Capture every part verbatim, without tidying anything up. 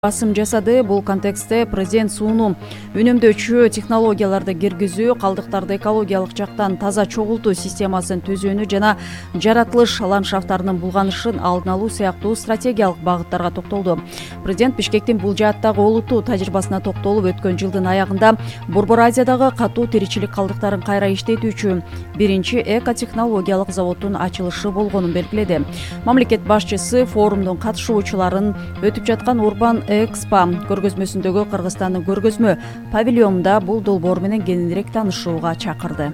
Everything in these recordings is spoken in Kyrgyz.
басым жасады. Бул контекстте президент сууну үнөмдөөчү технологияларды киргизүү, калдыктарды экологиялык жактан таза чогултуу системасын түзүүнү жана жаратылыш ландшафтарынын булганышын алдын алуу сыяктуу стратегиялык багыттарга токтолду. Президент Бишкектин бул жааттагы олуттуу тажрыйбасына токтолуп, өткөн жылдын аягында Борбор Азиядагы катуу тиричилик калдыктарын кайра иштетүүчү биринчи экотехнологиялык заводдун ачылышы болгонун белгиледи. Мамлекет башчысы форумдун катышуучуларын өтүп жаткан Урбан Экспо көргөзмөсүндөгү Кыргызстандын көргөзмө павильонунда бул долбоор менен кененирээк таанышууга чакырды.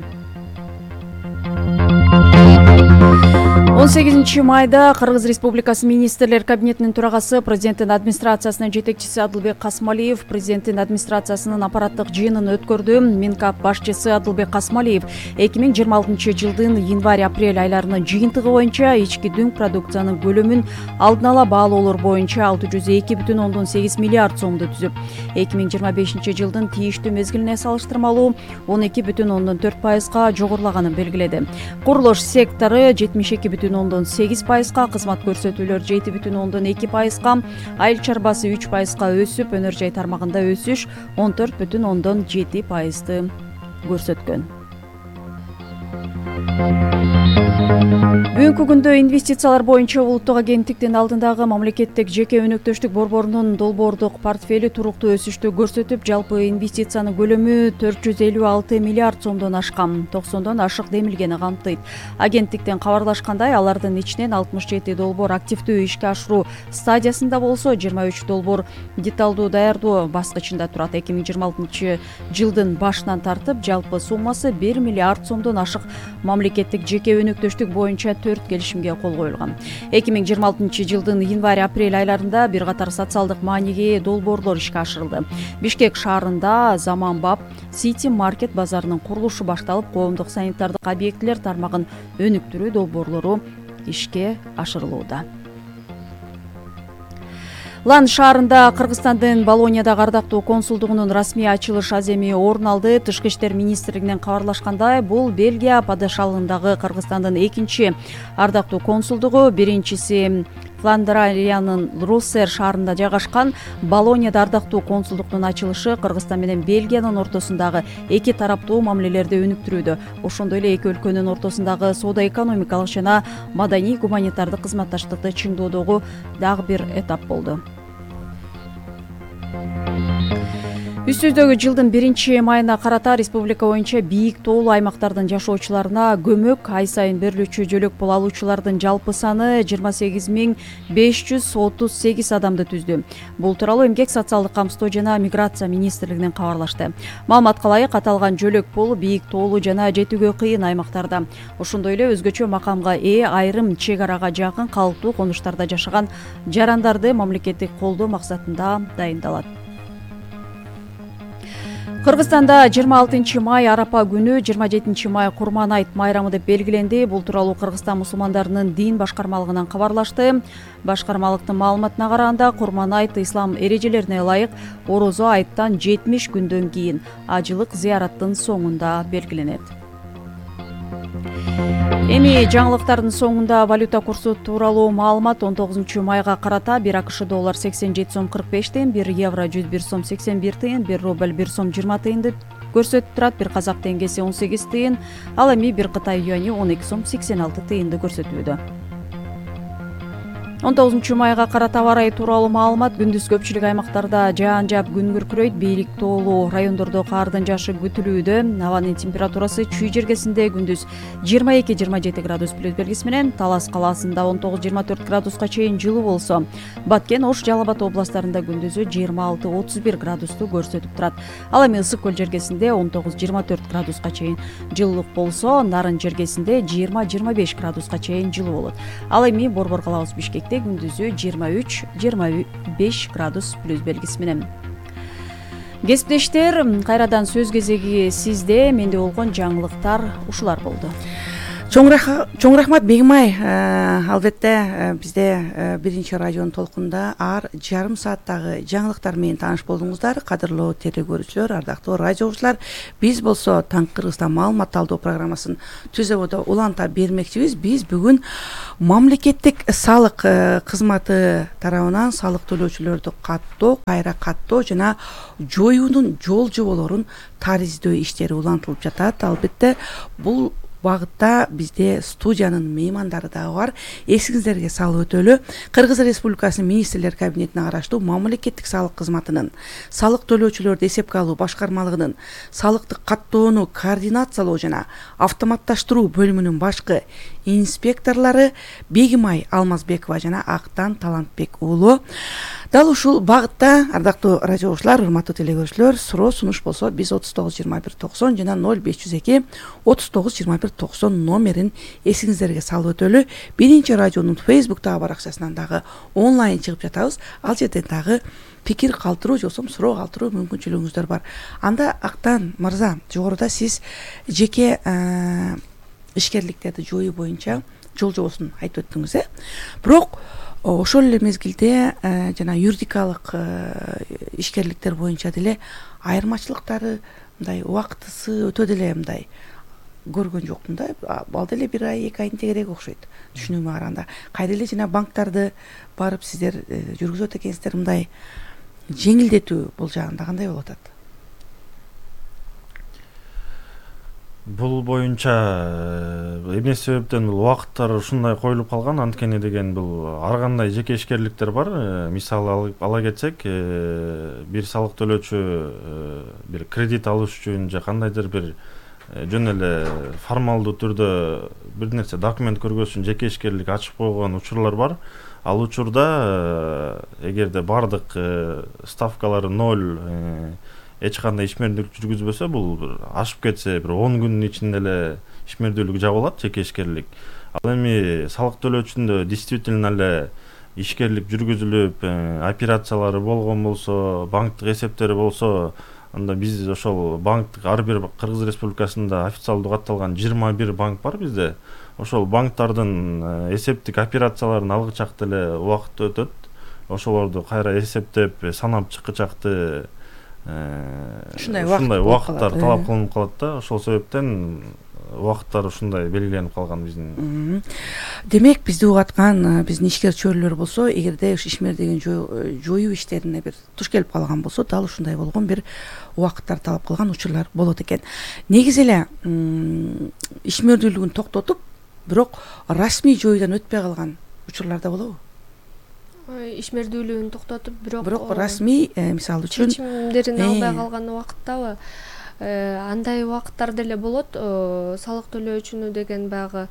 он сегизинчи майда Кыргыз Республикасы министрлер кабинетинин төрагасы, президенттин администрациясынын жетекчиси Адылбек Касмалиев президенттин администрациясынын аппараттык жыйынын өткөрдү. Минкап башчысы Адылбек Касмалиев эки миң жыйырма алтынчы жылдын январь-апрель айларынын жыйынтыгы боюнча ички дүң продукциянын көлөмүн алдын ала баалоолор боюнча алты жүз эки бүтүн ондон сегиз миллиард сомду түзүп, эки миң жыйырма бешинчи жылдын тийиштүү мезгилине салыштырмалуу он эки бүтүн ондон төрт пайызга жогорулаганын белгиледи. Курулуш сектору жетимиш эки бүтүн ондон сегиз пайызга, кызмат көрсөтүүлөр жети бүтүн ондон эки пайызга, айыл чарбасы үч пайызга өсүп, өнөр жай тармагында өсүш он төрт бүтүн ондон жети пайызды көрсөткөн. Бүгүнкү күндө инвестициялар боюнча улуттук агенттиктин алдындагы мамлекеттик жеке өнөктөштүк борборунун долбоордук портфели туруктуу өсүштү көрсөтүп, жалпы инвестициянын көлөмү төрт жүз элүү алты миллиард сомдон ашкан, токсондон ашык демилгени камтыйт. Агенттиктен кабарлашкандай, алардын ичинен алтымыш жети долбоор активдүү ишке ашыруу стадиясында болсо, жыйырма үч долбоор деталдуу даярдоо баскычында турат. эки миң жыйырма алтынчы жылдын башынан тартып, жалпы суммасы бир миллиард сомдон ашык мамлекеттик жеке өнөктөштүк боюнча төрт келишимге кол коюлган. эки миң жыйырма алтынчы жылдын январь-апрель айларында бир катар социалдык мааниге ээ долбоорлор ишке ашырылды. Бишкек шаарында Заманбап Сити маркет базарынын курулушу башталып, коомдук санитардык объектилер тармагын өнүктүрүү долбоорлору ишке ашырылууда. Лан шаарында Кыргызстандын Болоньядагы ардактуу консулдугунун расмий ачылыш аземи орун алды. Тышкы иштер министрлигинен кабарлашкандай, бул Бельгия падышалыгындагы Кыргызстандын экинчи ардактуу консулдугу, биринчиси Фландралиянын Руссер шаарында жайгашкан. Болоньяда ардактуу консулдуктун ачылышы Кыргызстан менен Бельгиянын ортосундагы эки тараптуу мамилелерди өнүктүрүүдө, ошондой эле эки өлкөнүн ортосундагы соода-экономикалык жана маданий-гуманитардык кызматташтыкты чыңдоодогу дагы бир этап болду. Үстүздөгү жылдын биринчи майына карата республика боюнча бийик тоолуу аймактардын жашоочуларына көмөк ай сайын берилүүчү жөлөк пул алуучулардын жалпы саны жыйырма сегиз миң беш жүз отуз сегиз адамды түздү. Бул тууралуу Эмгек социалдык камсыздоо жана миграция министрлигинен кабарлашты. Маалыматка ылайык, аталган жөлөк пул бийик тоолуу жана жетүүгө кыйын аймактарда, ошондой эле өзгөчө макамга ээ айрым чек арага жакын калктуу конуштарда жашаган жарандарды мамлекеттик колдоо максатында дайындалат. Кыргызстанда жыйырма алтынчы май Арапа күнү, жыйырма жетинчи май Курман айт майрамы деп белгиленди. Бул тууралуу Кыргызстан мусулмандарынын дин башкармалыгынан кабарлашты. Башкармалыктын маалыматына караганда, Курман айт ислам эрежелерине ылайык орозо айттан жетимиш күндөн кийин, ажылык зыяраттын соңунда белгиленет. Эми жаңылыктардын соңунда валюта курсу тууралуу маалымат. он тогузунчу майга карата бир АКШ доллар сексен жети сом кырк беш тыйын, бир евро жүз бир сом сексен бир тыйын, бир рубль бир сом жыйырма тыйынды көрсөтүп турат. Бир казак теңгеси он сегиз тыйын, ал эми бир Кытай юани он эки сом сексен алты тыйынды көрсөтүүдө. он тогузунчу майга карата аба ырайы тууралуу маалымат. Күндүз көпчүлүк аймактарда жаан жаап күн күркүрөйт, бийик тоолуу райондордо каардын жаашы күтүлүүдө. Абанын температурасы Чүй жергесинде күндүз жыйырма эки жыйырма жети градус плюс белгиси менен, Талас калаасында он тогуз жыйырма төрт градуска чейин жылуу болсо, Баткен, Ош, Жалал Абад областтарында күндүзү жыйырма алты отуз бир градусту көрсөтүп турат. Ал эми Ысык көл жергесинде он тогуз жыйырма төрт градуска чейин жылуулук болсо, Нарын жергесинде жыйырма жыйырма беш градуска чейин жылуу болот. Ал эми Борбор калабыз Бишкек күндүзү жыйырма үч жыйырма беш градус плюс белгиси менен. Кесиптештер, кайрадан сөз кезеги сизде. Менде болгон жаңылыктар ушулар болду. Чоң рахмат Бегимай. Албетте бизде биринчи радионун толкунда ар жарым сааттагы жаңылыктар менен тааныш болдуңуздар. Кадырлуу теле көрүүчүлөр, ардактуу радио угуучулар, биз болсо Таңкы Кыргызстан маалымат талдоо программасын түзөбөдө уланта бермекчибиз. Биз бүгүн мамлекеттик салык кызматы тарабынан салык төлөөчүлөрдү каттоо, кайра каттоо жана жоюунун жол жоболорун тариздөө иштери улантылып жатат. Албетте бул багытта бизде студиянын меймандары дагы бар. Эсиңиздерге салып өтөлү. Кыргыз Республикасынын министрлер кабинетине караштуу мамлекеттик салык кызматынын салык төлөөчүлөрдү эсепке алуу башкармалыгынын салыктык каттоону координациялоо жана автоматташтыруу бөлүмүнүн башкы инспекторлору Бегимай Алмазбекова жана Актан Талантбек уулу. Дал ушул багытта, ардактуу радио угуучулар, урматтуу теле көрүүчүлөр, суроо сунуш болсо биз отуз тогуз жыйырма бир токсон жана ноль беш жүз эки отуз тогуз жыйырма бир токсон номерин эсиңиздерге салып өтөлү. Биринчи радионун Facebook'тагы баракчасынан дагы онлайн чыгып жатабыз. Ал жерден дагы пикир калтыруу же болбосо суроо калтыруу мүмкүнчүлүгүңүздөр бар. Анда Актан мырза, жогоруда сиз жеке ишкерликтерди жоюу боюнча жол жобосун айтып өттүңүз, э? Бирок ошол эле мезгилде жана юридикалык ишкерликтер боюнча деле айырмачылыктары мындай убактысы өтө деле мындай көргөн жокмун да. Ал деле бир ай, эки айдын тегереги окшойт. Түшүнүгүмө караганда. Кайра эле жана банктарды барып сиздер жүргүзүп экенсиздер, мындай жеңилдетүү бул жагында кандай болуп атат? Бул боюнча эмне себептен бул убакыттар ушундай коюлуп калган, анткени деген бул ар кандай жеке ишкерликтер бар. Мисалы ала кетсек, бир салык төлөөчү бир кредит алыш үчүн же кандайдыр бир жөн эле формалдуу түрдө бир нерсе документ көргөзүш үчүн жеке ишкерлик ачып койгон учурлар бар. Ал учурда эгерде бардык ставкалары ноль, эч кандай ишмердүүлүк жүргүзбөсө, бул бир ашып кетсе бир он күндүн ичинде эле ишмердүүлүк жабылат, жеке ишкерлик. Ал эми салык төлөөчүндө действительно эле ишкерлик жүргүзүлүп, операциялары болгон болсо, банктык эсептери болсо, анда биз ошол банктык ар бир Кыргыз Республикасында официалдуу катталган жыйырма бир банк бар бизде. Ошол банктардын эсептик операцияларын алгычак деле убакыт өтөт. Ошолорду кайра эсептеп, санап чыккычакты ушундай убакыттар талап кылынып калат да. Ошол себептен убакыттар ушундай белгиленип калган биздин. Демек, бизди угаткан биздин ишкер чөйрөлөр болсо, эгерде ушу ишмердеген жоюу иштерине бир туш келип калган болсо, дал ушундай болгон бир убакыттар талап кылган учурлар болот экен. Негизи эле ишмердүүлүгүн токтотуп, бирок расмий жоюудан өтпөй калган учурлар да болобу? Ишмердүүлүгүн токтотуп, бирок бирок расмий, мисалы үчүн чечимдерин албай калган убакыттабы? Андай убакыттар деле болот. Салык төлөөчүнү деген баягы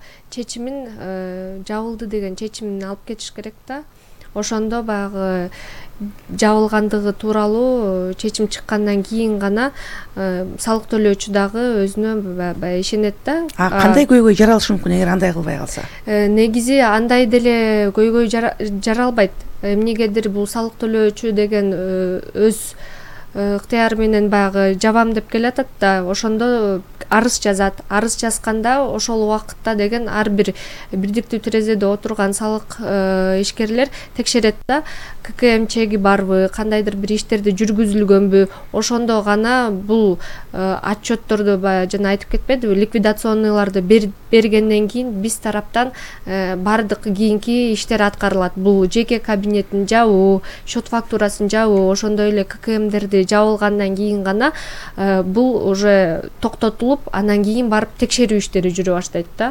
чечимин жабылды деген чечимин алып кетиш керек да. Ошондо баягы жабылгандыгы тууралуу чечим чыккандан кийин гана салык төлөөчү дагы өзүнө баягы ишенет да. А кандай көйгөй жаралышы мүмкүн эгер андай кылбай калса? Негизи андай деле көйгөй жаралбайт. Эмнегедир бул салык төлөөчү деген өз ыктыяры менен баягы жабам деп келатат да, ошондо арыз жазат. Арыз жазганда ошол убакытта деген ар бир бирдиктүү терезеде отурган салык ишкерлер текшерет да, ка ка эм чеги барбы, кандайдыр бир иштерди жүргүзүлгөнбү. Ошондо гана бул отчетторду жана айтып кетпедиби, ликвидационныйларды бергенден кийин биз тараптан бардык кийинки иштер аткарылат. Бул жеке кабинетин жабуу, счет фактурасын жабуу, ошондой эле ка ка эмдерди жабылгандан кийин гана бул уже токтотулуп, андан кийин барып текшерүү иштери жүрө баштайт да.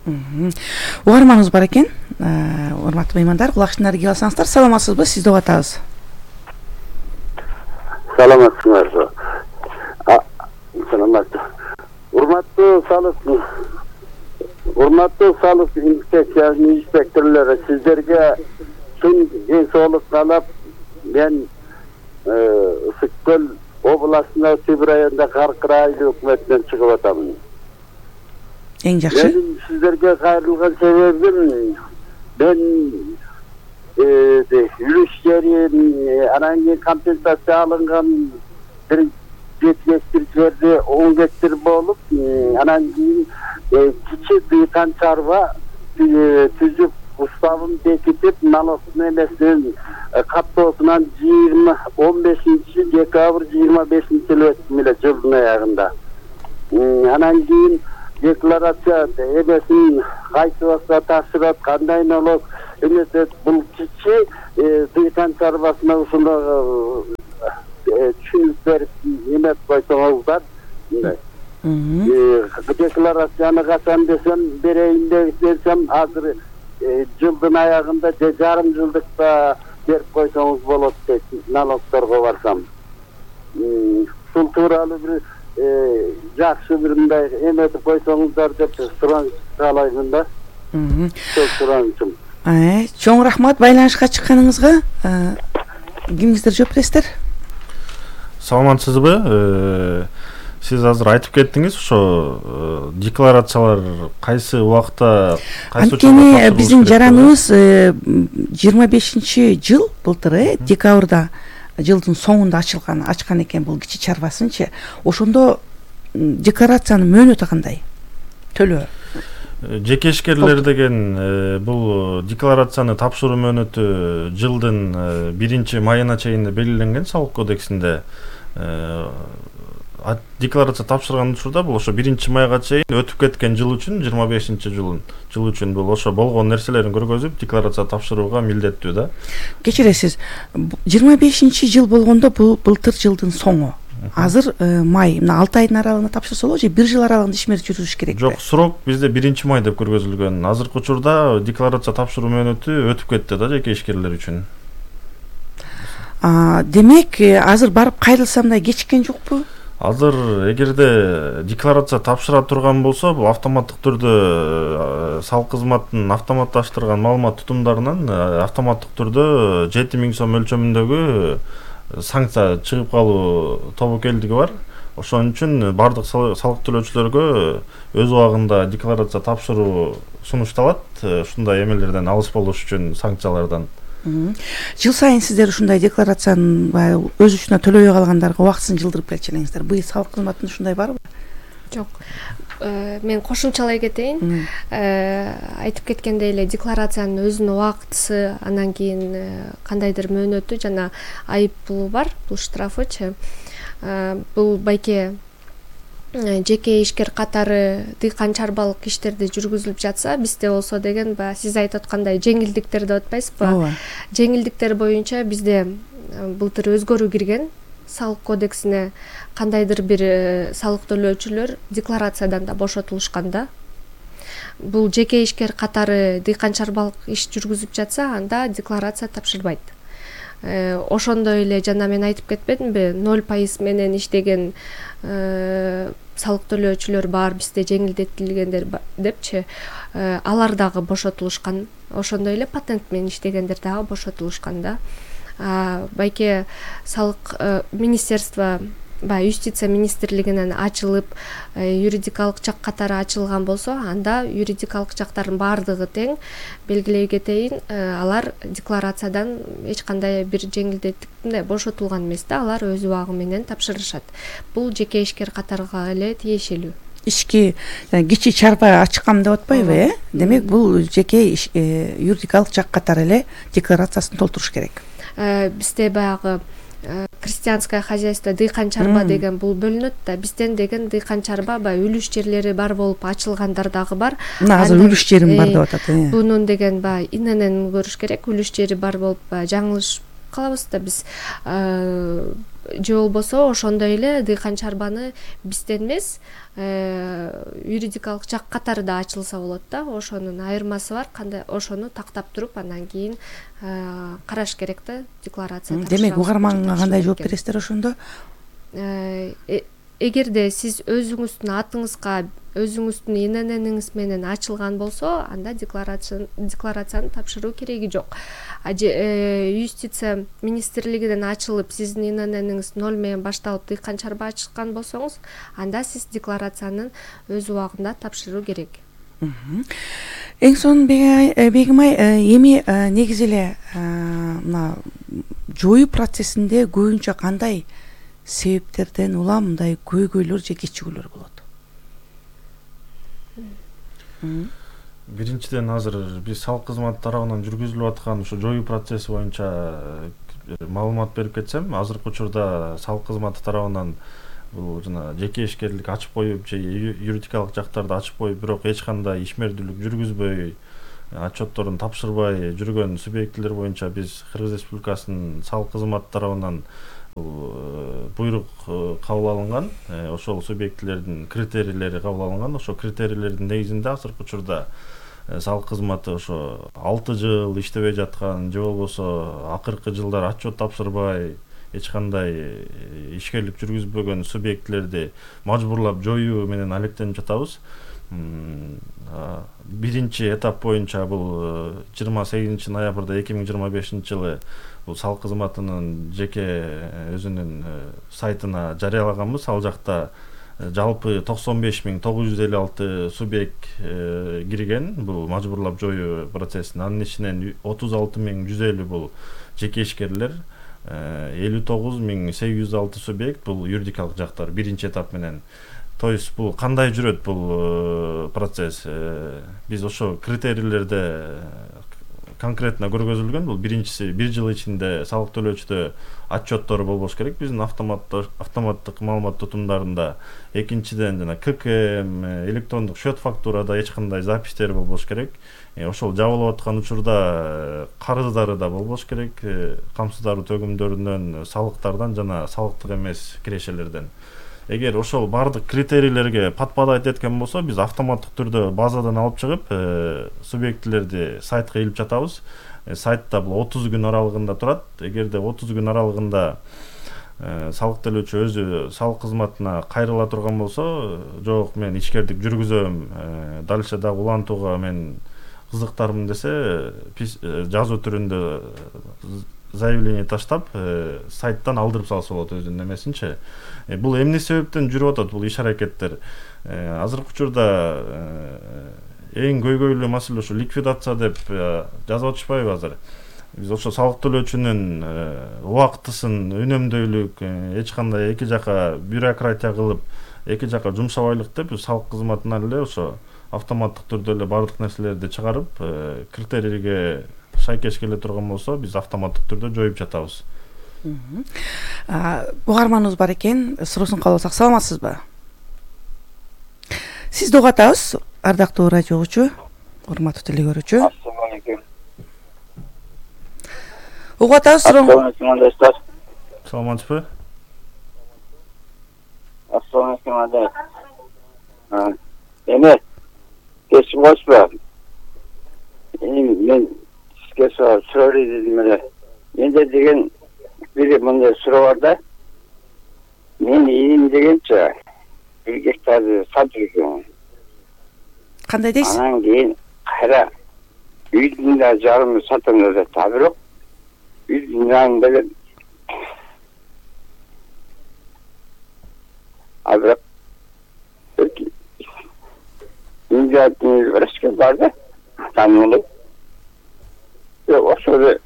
Угарманыбыз бар экен. Урматтуу меймандар, кулакчындарды кирип алсаңыздар. Саламатсызбы? Сизди угуп атабыз. Саламатсызбы? Саламатсыз. Урматтуу салык Урматтуу салык инспекциясынын инспекторлору, сиздерге чын ден соолук каалап, мен Ысык көл областында Сибир районунда Каркыр айыл өкмөтүнөн чыгып атамын. Эң жакшы. Менин сиздерге кайрылган себебим, мен үлүш жерин, анан кийин компенсация алынган бир жеткирicilerди он гектар болуп, анан кийин кичи дыйкан чарба түзүп, уставын бекитип, налогтун эмесинен каттоосунан жыйырма он бешинчи декабрь жыйырма бешинчи жылы өттүм эле жылдын аягында. Анан кийин декларация эмесин кайсы тапшырат, кандай налог эмесе, бул кичи дыйкан чарбасына ушуну түшүнүп берип эметип койсоңуздар. Декларацияны качан десем берейин десем, азыр жылдын аягында же жарым жылдыкта берип койсоңуз болот дейт, налогторго барсам. Ушул тууралуу бир жакшы бир мындай эметип койсоңуздар деп сураныч каалаймын да. Көп суранычым. Чоң рахмат байланышка чыкканыңызга. Кимиңиздер жооп бересиздер? Саламатсызбы? Сиз азыр айтып кеттиңиз, ошо декларациялар кайсы убакта, кайсы учурда анткени тапшырылышы биздин керек? жараныбыз жыйырма бешинчи жыл былтыр декабрда жылдын соңунда ачылган, ачкан экен бул кичи чарбасынчы. Ошондо декларациянын мөөнөтү кандай? Төлөө. Жеке ишкерлер деген бул декларацияны тапшыруу мөөнөтү жылдын биринчи майына чейин белгиленген салык кодексинде. Декларация тапшырган учурда бул ошо биринчи майга чейин өтүп кеткен жыл үчүн, жыйырма бешинчи жыл жыл үчүн бул ошо болгон нерселерин көргөзүп декларация тапшырууга милдеттүү да. Кечиресиз, жыйырма бешинчи жыл болгондо бул былтыр жылдын соңу. Азыр май, мына алты айдын аралыгында тапшырса болот же бир жыл аралыгында ишмер жүрүш керекпи? Жок, срок бизде биринчи май деп көргөзүлгөн. Азыркы учурда декларация тапшыруу мөөнөтү өтүп кетти да жеке ишкерлер үчүн. Демек, азыр барып кайрылсам да кечиккен жокпу? Азыр эгерде декларация тапшыра турган болсо, бул автоматтык түрдө салык кызматынын автоматташтырган маалымат тутумдарынан автоматтык түрдө жети миң сом өлчөмүндөгү санкция чыгып калуу тобокелдиги бар. Ошон үчүн бардык салык төлөөчүлөргө өз убагында декларация тапшыруу сунушталат. Ушундай эмелерден алыс болуш үчүн, санкциялардан. Жыл сайын сиздер ушундай декларацияны өз үчүнө төлөбөй калгандарга убактысын жылдырып келчү элеңиздер. Быйыл салык кызматында ушундай барбы? Жок. Мен кошумчалай кетейин. Айтып кеткендей эле декларациянын өзүнүн убактысы, анан кийин кандайдыр мөөнөтү жана айып пулу бар, бул штрафычы. Бул байке жеке ишкер катары дыйкан чарбалык иштерди жүргүзүлүп жатса, бизде болсо деген баягы сиз айтып аткандай жеңилдиктер деп атпайсызбы? Ооба. Жеңилдиктер боюнча бизде былтыр өзгөрүү кирген салык кодексине. Кандайдыр бир салык төлөөчүлөр декларациядан да бошотулушкан да. Бул жеке ишкер катары дыйкан чарбалык иш жүргүзүп жатса, анда декларация тапшырбайт. Ошондой эле жана мен айтып кетпедимби, ноль пайыз менен иштеген салык төлөөчүлөр бар, бизде жеңилдетилгендер депчи, алар дагы бошотулушкан. Ошондой эле патент менен иштегендер дагы бошотулушкан да. Байке салык министерство, баягы юстиция министрлигинен ачылып, юридикалык жак катары ачылган болсо, анда юридикалык жактардын баардыгы тең. Белгилей кетейин, алар декларациядан эч кандай бир жеңилдеттиктен бошотулган эмес да, алар өз убагы менен тапшырышат. Бул жеке ишкер катарга эле тиешелүү. Ишки кичи чарба ачкам деп атпайбы, э? Демек бул жеке юридикалык жак катары эле декларациясын толтуруш керек. Бизде баягы крестьянское хозяйство, дыйкан чарба деген бул бөлүнөт да. Бизден деген дыйкан чарба баягы үлүш жерлери бар болуп ачылгандар дагы бар. Мына азыр үлүш жерим бар деп атат. Бунун деген баягы иненен көрүш керек. Үлүш жери бар болуп жаңылыш калабыз да биз. Же болбосо ошондой эле дыйкан чарбаны бизден эмес, юридикалык жак катары да ачылса болот да. Ошонун айырмасы бар. Кандай ошону тактап туруп, андан кийин караш керек да декларация. Демек, угарманга кандай жооп бересиздер ошондо? Эгерде сиз өзүңүздүн атыңызга, өзүңүздүн иненениңиз менен ачылган болсо, анда декларацияны тапшыруу кереги жок. Юстиция министрлигинен ачылып, сиздин иненениңиз ноль менен башталып дыйкан чарба ачкан болсоңуз, анда сиз декларацияны өз убагында тапшыруу керек. Эң сонун Бегимай, эми негизи эле мына жоюу процессинде көбүнчө кандай себептерден улам мындай көйгөйлөр же кечигүүлөр болот? Биринчиден азыр биз салык кызматы тарабынан жүргүзүлүп аткан ушу жоюу процесси боюнча маалымат берип кетсем, азыркы учурда салык кызматы тарабынан бул жана жеке ишкерлик ачып коюп же юридикалык жактарды ачып коюп, бирок эч кандай ишмердүүлүк жүргүзбөй, отчетторун тапшырбай жүргөн субъектилер боюнча биз Кыргыз Республикасынын салык кызматы тарабынан буйрук кабыл алынган. Ошол субъектилердин критерийлери кабыл алынган. Ошол критерийлердин негизинде азыркы учурда салык кызматы ошо алты жыл иштебей жаткан же болбосо акыркы жылдар отчет тапшырбай эч кандай ишкерлик жүргүзбөгөн субъектилерди мажбурлап жоюу менен алектенип жатабыз. Биринчи этап боюнча бул жыйырма сегизинчи ноябрда эки миң жыйырма бешинчи жылы бул салык кызматынын жеке өзүнүн сайтына жарыялаганбыз. Ал жакта жалпы токсон беш миң тогуз жүз элүү алты субъект кирген бул мажбурлап жоюу процессине. Анын ичинен отуз алты миң жүз элүү бул жеке ишкерлер, элүү тогуз миң сегиз жүз алты субъект бул юридикалык жактар биринчи этап менен. То есть бул кандай жүрөт бул процесс? Биз ошо критерийлерде конкретно көргөзүлгөн. Бул биринчиси бир жыл ичинде салык төлөөчүдө отчеттору болбош керек биздин автоматтык маалымат тутумдарында. Экинчиден жана КК М, электрондук счет фактурада эч кандай запистер болбош керек. Ошол жабылып аткан учурда карыздары да болбош керек, камсыздаруу төгүмдөрүнөн, салыктардан жана салыктык эмес кирешелерден. Эгер ошол бардык критерийлерге подпадать эткен болсо, биз автоматтык түрдө базадан алып чыгып, субъектилерди сайтка илип жатабыз. Сайтта бул отуз күн аралыгында турат. Эгерде отуз күн аралыгында салык төлөөчү өзү салык кызматына кайрыла турган болсо, жок мен ишкердик жүргүзөм, дальше дагы улантууга мен кызыктармын десе, жазуу түрүндө заявление таштап, сайттан алдырып салса болот өзүнүн эмесинчи. Бул эмне себептен жүрүп атат бул иш аракеттер? Азыркы учурда эң көйгөйлүү маселе ушу ликвидация деп жазып атышпайбы азыр? Биз ошо салык төлөөчүнүн убактысын үнөмдөйлүк, эч кандай эки жака бюрократия кылып, эки жака жумшабайлык деп салык кызматынан эле ошо автоматтык түрдө эле бардык нерселерди чыгарып, критерийге шайкеш келе турган болсо, биз автоматтык түрдө жоюп жатабыз. Угарманыбыз бар экен, суроосун кабыл алсак, саламатсызбы? Сизди угуп атабыз, ардактуу радио угуучу, урматтуу телегөрүүчү. Assalamu alaikum. Угуп атабыз, Assalamu alaikum достор. Саламатсызбы? Assalamu alaikum. Эме, кечип койсузбу? Мен сизге суроо дедим эле. Менде деген бир мындай суроо бар да. Мен ийим дегенче бир гектарды сатып жүргөм. кандай дейсиз? Анан кийин кайра үйдүн да жарымы сатам деп та бирок үйдүн жарымы деле а бирок үйдүн врачка барды. Танылып. Ошол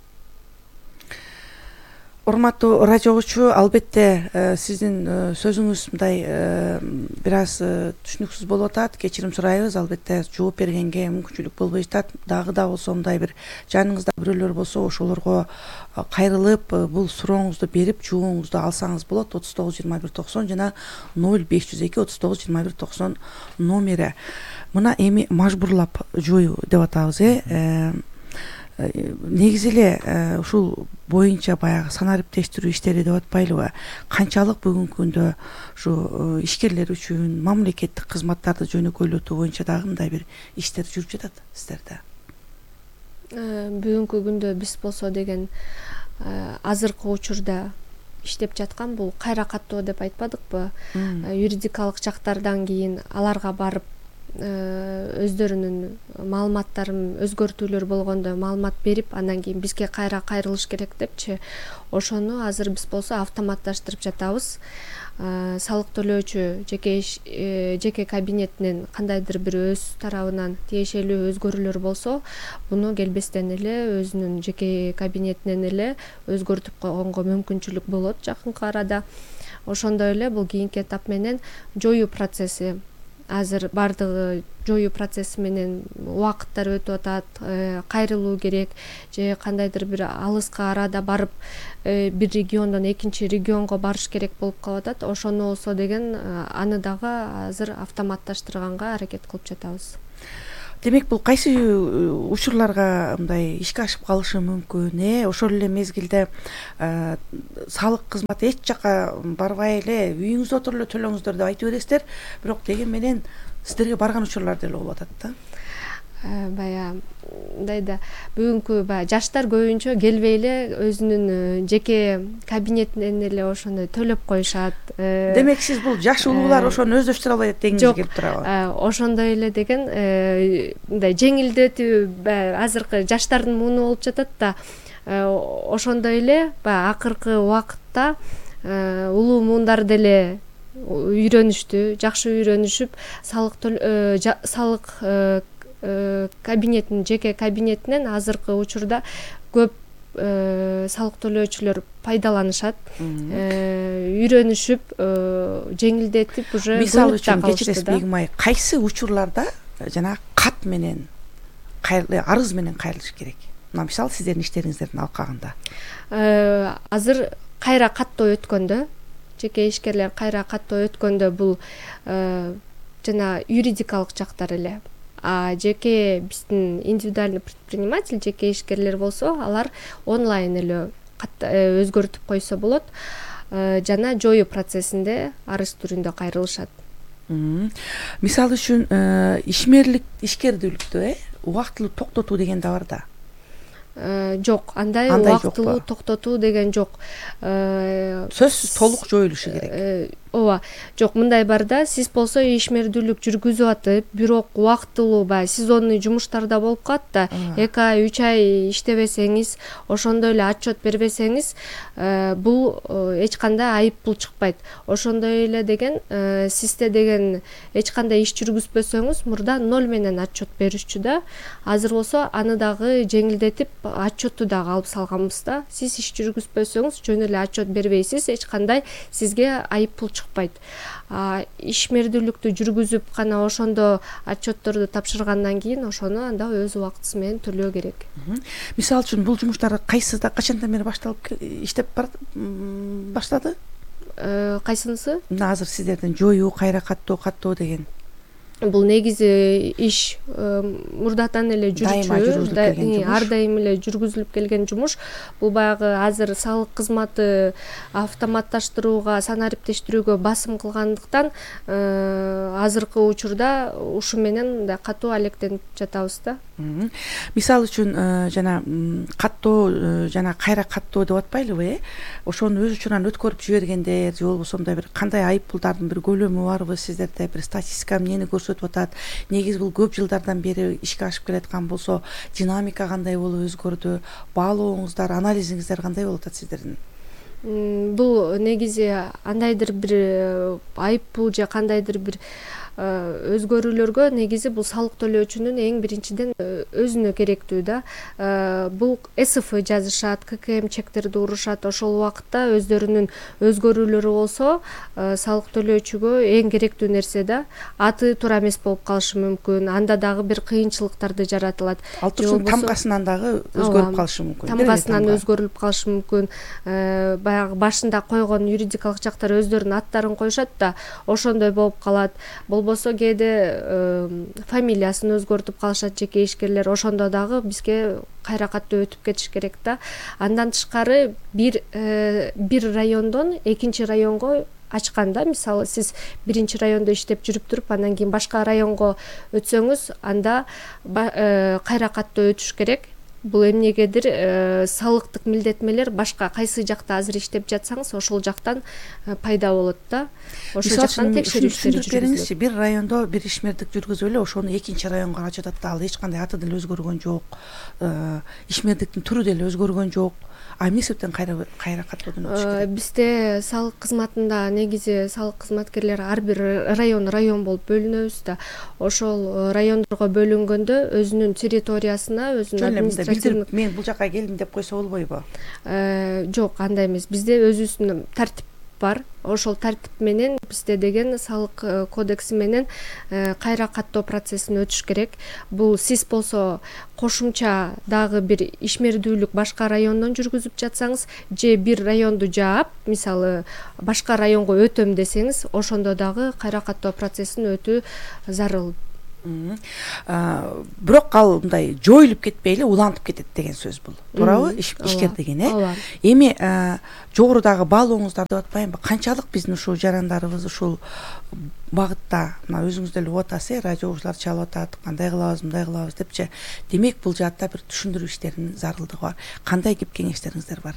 Урматтуу радио угуучу, албетте сиздин сөзүңүз мындай бир аз түшүнүксүз болуп атат. Кечирим сурайбыз, албетте жооп бергенге мүмкүнчүлүк болбой жатат. Дагы да болсо мындай бир жаныңызда бирөөлөр болсо, ошолорго кайрылып бул сурооңузду берип, жооңузду алсаңыз болот. отуз тогуз жыйырма бир токсон жана ноль беш жүз эки отуз тогуз жыйырма бир токсон номери. Мына эми мажбурлап жоюу деп атабыз, э негизи эле ушул боюнча баягы санариптештирүү иштери деп атпайлыбы? Канчалык бүгүнкү күндө ушу ишкерлер үчүн мамлекеттик кызматтарды жөнөкөйлөтүү боюнча дагы мындай бир иштер жүрүп жатат сиздерде? Бүгүнкү күндө биз болсо деген азыркы учурда иштеп жаткан бул кайра каттоо деп айтпадыкпы? Юридикалык жактардан кийин аларга барып өздөрүнүн маалыматтарын өзгөртүүлөр болгондо маалымат берип, андан кийин бизге кайра кайрылыш керек депчи. Ошону азыр биз болсо автоматташтырып жатабыз. салык төлөөчү жеке жеке кабинетинен кандайдыр бир өз тарабынан тиешелүү өзгөрүүлөр болсо, буну келбестен эле өзүнүн жеке кабинетинен эле өзгөртүп койгонго мүмкүнчүлүк болот жакынкы арада. Ошондой эле бул кийинки этап менен жоюу процесси. Азыр бардыгы жоюу процесси менен убакыттар өтүп атат, кайрылуу керек же кандайдыр бир алыска арада барып бир региондон экинчи регионго барыш керек болуп калып атат. Ошону болсо деген аны дагы азыр автоматташтырганга аракет кылып жатабыз. Демек бул кайсы учурларга мындай ишке ашып калышы мүмкүн? Э, ошол эле мезгилде салык кызматы эч жакка барбай эле үйүңүздө отуруп эле төлөңүздөр деп айтып бересиздер, бирок деген менен сиздерге барган учурлар деле болуп атат да. Баягы мындайда бүгүнкү баягы жаштар көбүнчө келбей эле өзүнүн жеке кабинетинен эле ошондой төлөп коюшат. Демек сиз бул жаш улуулар ошону өздөштүрө албайт дегиңиз келип турабы? Ошондой эле деген мындай жеңилдетүү азыркы жаштардын муну болуп жатат да. Ошондой эле баягы акыркы убакытта улуу муундар деле үйрөнүштү, жакшы үйрөнүшүп, салык салык кабинетин жеке кабинетинен азыркы учурда көп салык төлөөчүлөр пайдаланышат, үйрөнүшүп, жеңилдетип уже мисалы үчүн кечиресиз Бегимай, кайсы учурларда жана кат менен арыз менен кайрылыш керек? Мына мисалы сиздердин иштериңиздердин алкагында. Азыр кайра каттоо өткөндө, жеке ишкерлер кайра каттоо өткөндө бул жана юридикалык жактар эле. А жеке биздин индивидуальный предприниматель, жеке ишкерлер болсо, алар онлайн эле өзгөртүп койсо болот. Жана жоюу процессинде арыз түрүндө кайрылышат. Мисалы үчүн ишмерлик, ишкердүүлүктө убактылуу токтотуу деген да бар да. Жок, андай убактылуу токтотуу деген жок. Сөзсүз толук жоюлушу керек. Ооба, жок, мындай бар да, сиз болсо ишмердүүлүк жүргүзүп атып, бирок убактылуу баягы сезонный жумуштарда болуп калат да, эки ай, үч ай иштебесеңиз, ошондой эле отчет бербесеңиз, бул эч кандай айып пул чыкпайт. Ошондой эле деген сизде деген эч кандай иш жүргүзбөсөңүз, мурда ноль менен отчет беришчү да. Азыр болсо аны дагы жеңилдетип, отчетту дагы алып салганбыз да. Сиз иш жүргүзбөсөңүз, жөн эле отчет бербейсиз, эч кандай сизге айып пул чыкпайт. Ишмердүүлүктү жүргүзүп гана ошондо отчетторду тапшыргандан кийин ошону анда өз убактысы менен төлөө керек. Мисалы үчүн бул жумуштар кайсыда качандан бери башталып иштеп баштады? Кайсынысы? Мына азыр сиздердин жоюу, кайра каттоо, каттоо деген. Бул негизи иш мурдатан эле жүрчү, ар дайым эле жүргүзүлүп келген жумуш. Бул баягы азыр салык кызматы автоматташтырууга, санариптештирүүгө басым кылгандыктан азыркы учурда ушу менен да катуу алектенип жатабыз да. Мисалы үчүн жана каттоо жана кайра каттоо деп атпайлыбы, э? Ошону өз учурунан өткөрүп жибергендер же болбосо мындай бир кандай айып пулдардын бир көлөмү барбы сиздерде, бир статистика эмнени көрсөтүп атат? Негизи бул көп жылдардан бери ишке ашып келаткан болсо, динамика кандай болуп өзгөрдү? Баалооңуздар, анализиңиздер кандай болуп атат сиздердин? Бул негизи андайдыр бир айып пул же кандайдыр бир өзгөрүүлөргө негизи бул салык төлөөчүнүн эң биринчиден өзүнө керектүү да. Бул эс эф жазышат, ка ка эм чектерди урушат. Ошол убакытта өздөрүнүн өзгөрүүлөрү болсо, салык төлөөчүгө эң керектүү нерсе да. Аты туура эмес болуп калышы мүмкүн. Анда дагы бир кыйынчылыктарды жаратылат. Ал турсун тамкасынан дагы өзгөрүп калышы мүмкүн. Тамкасынан өзгөрүлүп калышы мүмкүн. Баягы башында койгон юридикалык жактар өздөрүнүн аттарын коюшат да, ошондой болуп калат. Болбосо кээде фамилиясын өзгөртүп калышат жеке ишкерлер, ошондо дагы бизге кайра каттоо өтүп кетиш керек да. Андан тышкары бир бир райондон экинчи районго ачканда, мисалы сиз биринчи райондо иштеп жүрүп туруп, андан кийин башка районго өтсөңүз, анда кайра каттоо өтүш керек. бул эмнегедир салыктык милдеттенмелер башка кайсы жакта азыр иштеп жатсаңыз ошол жактан пайда болот да. Ошол жактан текшерүү иштери жүргүзүлөт. Бир райондо бир ишмердик жүргүзүп эле ошону экинчи районго качатат да, ал эч кандай аты деле өзгөргөн жок, ишмердиктин түрү деле өзгөргөн жок. А эмне себептен кайра кайра каттоодон өтүш керек? Бизде салык кызматында негизи салык кызматкерлери ар бир район район болуп бөлүнөбүз да. Ошол райондорго бөлүнгөндө өзүнүн территориясына, өзүнүн административдик, мен бул жака келдим деп койсо болбойбу? Жок, андай эмес. Бизде өзүбүздүн тартип бар. Ошол тартип менен бизде деген салык кодекси менен кайра каттоо процессин өтүш керек. Бул сиз болсо кошумча дагы бир ишмердүүлүк башка райондон жүргүзүп жатсаңыз же бир районду жаап, мисалы башка районго өтөм десеңиз, ошондо дагы кайра каттоо процессин өтүү зарыл. Бирок ал мындай жоюлуп кетпей эле улантып кетет деген сөз бул. Туурабы? Ишкер деген, э? Эми жогорудагы баалооңуздар деп атпаймынбы? Канчалык биздин ушул жарандарыбыз ушул багытта, мына өзүңүз деле угуп атасыз, радио угуучулар чалып атат, кандай кылабыз, мындай кылабыз депчи. Демек бул жаатта бир түшүндүрүү иштеринин зарылдыгы бар. Кандай кеп кеңештериңиздер бар?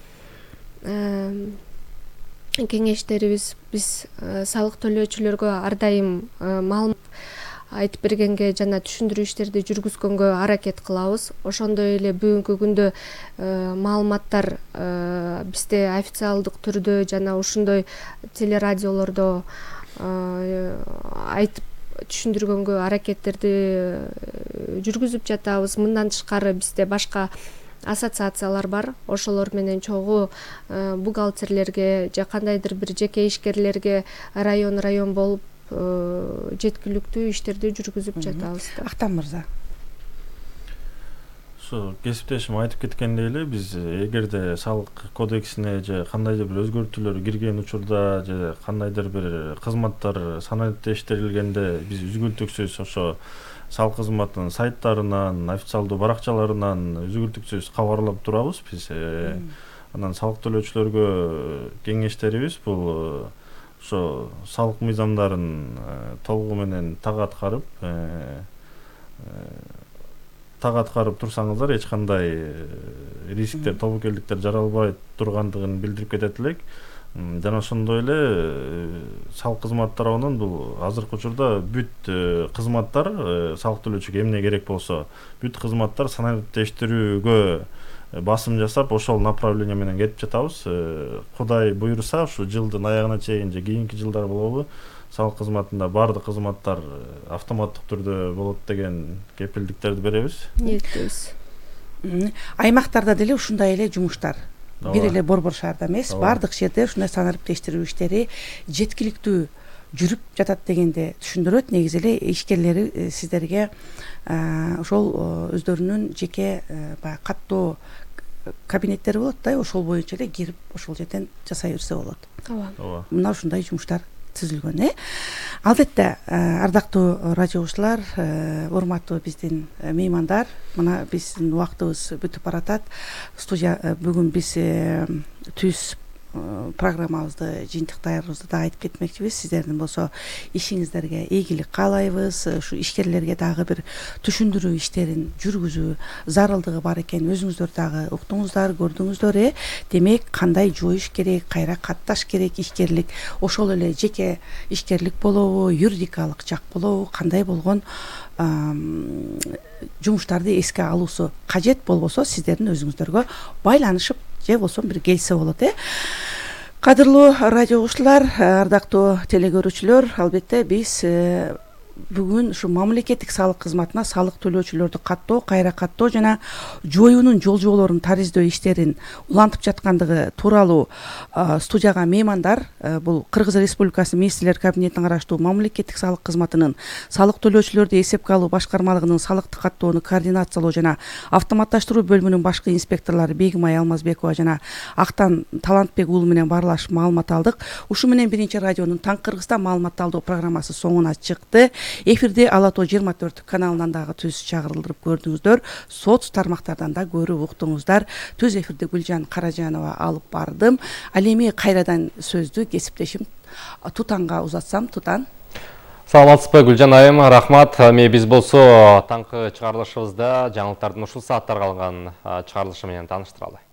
Кеңештерибиз биз салык төлөөчүлөргө ар дайым маалымат айтып бергенге жана түшүндүрүү иштерди жүргүзгөнгө аракет кылабыз. Ошондой эле бүгүнкү күндө маалыматтар бизде официалдык түрдө жана ушундай телерадиолордо айтып түшүндүргөнгө аракеттерди жүргүзүп жатабыз. Мындан тышкары бизде башка ассоциациялар бар. Ошолор менен чогуу бухгалтерлерге же кандайдыр бир жеке ишкерлерге район район болуп жеткиликтүү иштерди жүргүзүп жатабыз да. Актан мырза. Ошо кесиптешим айтып кеткендей эле, биз эгерде салык кодексине же кандайдыр бир өзгөртүүлөр кирген учурда же кандайдыр бир кызматтар санариптештирилгенде биз үзгүлтүксүз ошо салык кызматынын сайттарынан, официалдуу баракчаларынан үзгүлтүксүз кабарлап турабыз биз. Анан салык төлөөчүлөргө кеңештерибиз бул ошо салык мыйзамдарын толугу менен так аткарып, так аткарып турсаңыздар эч кандай рисктер, тобокелдиктер жаралбай тургандыгын билдирип кетет элек. Жана ошондой эле салык кызмат тарабынан бул азыркы учурда бүт кызматтар салык төлөөчүгө эмне керек болсо, бүт кызматтар санариптештирүүгө басым жасап, ошол направление менен кетип жатабыз. Кудай буйруса, ушу жылдын аягына чейин же кийинки жылдар болобу, салык кызматында баардык кызматтар автоматтык түрдө болот деген кепилдиктерди беребиз. Ниеттебиз. Аймактарда деле ушундай эле жумуштар. Бир эле Борбор шаарда эмес, баардык жерде ушундай санариптештирүү иштери жеткиликтүү жүрүп жатат дегенде түшүндүрөт. Негизи эле ишкерлери сиздерге ошол өздөрүнүн жеке баягы каттоо кабинеттери болот да, ошол боюнча эле кирип ошол жерден жасай берсе болот. Ооба. Мына ушундай жумуштар түзүлгөн, э? Албетте, ардактуу радио угуучулар, урматтуу биздин меймандар, мына биздин убактыбыз бүтүп баратат. Студия бүгүн биз түз программабызды жыйынтыктаарыбызды да айтып кетмекчибиз. Сиздердин болсо ишиңиздерге ийгилик каалайбыз. Ушу ишкерлерге дагы бир түшүндүрүү иштерин жүргүзүү зарылдыгы бар экенин өзүңүздөр дагы уктуңуздар, көрдүңүздөр, э? Демек, кандай жоюш керек, кайра катташ керек ишкерлик, ошол эле жеке ишкерлик болобу, юридикалык жак болобу, кандай болгон жумуштарды эске алуусу кажет болбосо сиздердин өзүңүздөргө байланышып же болсо бир келсе болот, э? Кадырлуу радио угуучулар, ардактуу телекөрүүчүлөр, албетте биз бүгүн ушу мамлекеттик салык кызматына салык төлөөчүлөрдү каттоо, кайра каттоо жана жоюунун жол жоболорун тариздөө иштерин улантып жаткандыгы тууралуу студияга меймандар, бул Кыргыз Республикасы Министрлер кабинетине караштуу мамлекеттик салык кызматынын салык төлөөчүлөрдү эсепке алуу башкармалыгынын салыктык каттоону координациялоо жана автоматташтыруу бөлүмүнүн башкы инспекторлору Бегимай Алмазбекова жана Актан Талантбек уулу менен баарлашып маалымат алдык. Ушу менен биринчи радионун Таң Кыргызстан маалымат алдоо программасы соңуна чыкты. Эфирде Ала тоо жыйырма төрт каналынан дагы түз чагырылдырып көрдүңүздөр. Соц тармактардан да көрүп уктуңуздар. Түз эфирде Гүлжан Каражанова алып бардым. Ал эми кайрадан сөздү кесиптешим Тутанга узатсам. Тутан. Саламатсызбы Гүлжан айым, рахмат. Ме биз болсо таңкы чыгарылышыбызда жаңылыктардын ушул сааттарга алынган чыгарылышы менен тааныштыралы.